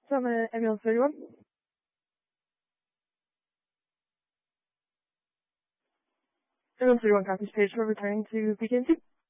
So I'm ambulance 31. Ambulance 31 copies page 4 returning to PKMC.